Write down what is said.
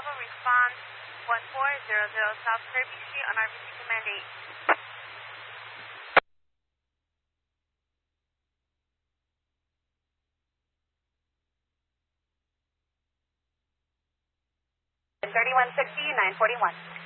Bravo, response 1400 South Kirby Street on RBC Command 8. 3160, 941.